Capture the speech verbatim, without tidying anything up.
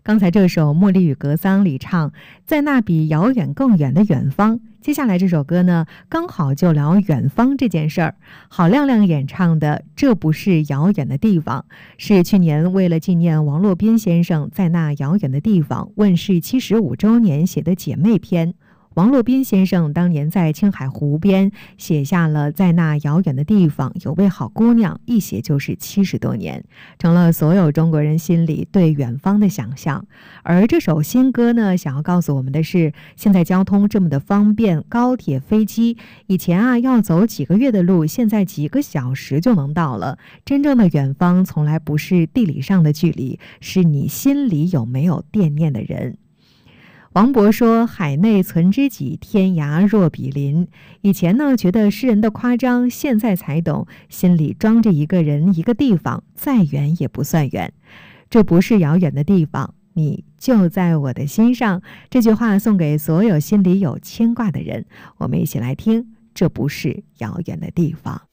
刚才这首茉莉与格桑里唱在那比遥远更远的远方，接下来这首歌呢，刚好就聊远方这件事儿。郝亮亮演唱的这不是遥远的地方，是去年为了纪念王洛宾先生在那遥远的地方问世七十五周年写的姐妹篇。王洛宾先生当年在青海湖边写下了在那遥远的地方有位好姑娘，一写就是七十多年，成了所有中国人心里对远方的想象。而这首新歌呢，想要告诉我们的是，现在交通这么的方便，高铁飞机以前啊要走几个月的路，现在几个小时就能到了。真正的远方从来不是地理上的距离，是你心里有没有惦念的人。王勃说，海内存知己，天涯若比邻。以前呢觉得诗人的夸张，现在才懂，心里装着一个人一个地方，再远也不算远。这不是遥远的地方，你就在我的心上。这句话送给所有心里有牵挂的人，我们一起来听，这不是遥远的地方。